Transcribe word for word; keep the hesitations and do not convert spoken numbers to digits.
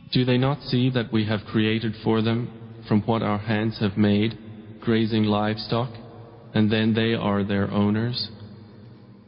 Do they not see that we have created for them, from what our hands have made, grazing livestock, and then they are their owners?